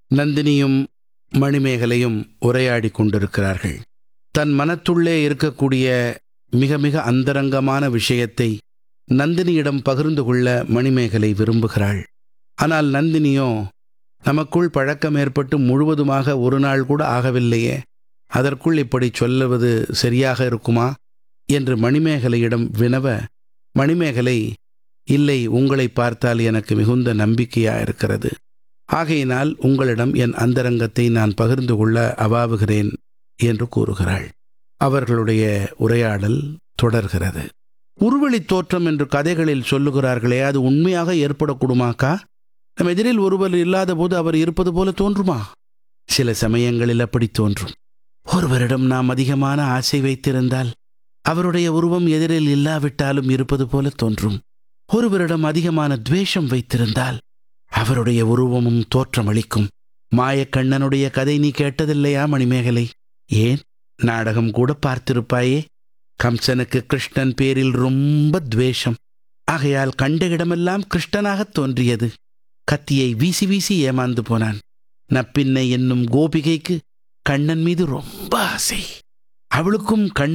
நந்தினியும் மணிமேகலையும் உரையாடி கொண்டிருக்கிறார்கள். தன் மனத்துள்ளே இருக்கக்கூடிய மிக மிக அந்தரங்கமான விஷயத்தை நந்தினியிடம் பகிர்ந்து கொள்ள மணிமேகலை விரும்புகிறாள். ஆனால் நந்தினியோ, நமக்குள் பழக்கம் ஏற்பட்டு முழுவதுமாக ஒரு நாள் கூட ஆகவில்லையே, அதற்குள் இப்படி சொல்லுவது சரியாக இருக்குமா என்று மணிமேகலையிடம் வினவ, மணிமேகலை, இல்லை, உங்களை பார்த்தால் எனக்கு மிகுந்த நம்பிக்கையாயிருக்கிறது. ஆகையினால் உங்களிடம் என் அந்தரங்கத்தை நான் பகிர்ந்து கொள்ள அவாவுகிறேன் என்று கூறுகிறாள். அவர்களுடைய உரையாடல் தொடர்கிறது. உருவெளித் தோற்றம் என்று கதைகளில் சொல்லுகிறார்களே, அது உண்மையாக ஏற்படக்கூடுமாக்கா? நம் எதிரில் ஒருவர் இல்லாத போது அவர் இருப்பது போல தோன்றுமா? சில சமயங்களில் அப்படி தோன்றும். ஒருவரிடம் நாம் அதிகமான ஆசை வைத்திருந்தால் அவருடைய உருவம் எதிரில் இல்லாவிட்டாலும் இருப்பது போல தோன்றும். ஒருவரிடம் அதிகமான துவேஷம் வைத்திருந்தால் அவருடைய உருவமும் தோற்றமளிக்கும். மாயக்கண்ணனுடைய கதை நீ கேட்டதில்லையா மணிமேகலை? ஏன், நாடகம் கூட பார்த்திருப்பாயே. கம்சனுக்கு கிருஷ்ணன் பேரில் ரொம்ப துவேஷம். ஆகையால் கண்ட இடமெல்லாம் கிருஷ்ணனாகத் தோன்றியது. கத்தியை வீசி வீசி ஏமாந்து போனான். நப்பின்னை என்னும் கோபிகைக்கு கண்ணன் மீது ரொம்ப ஆசை. அவளுக்கும்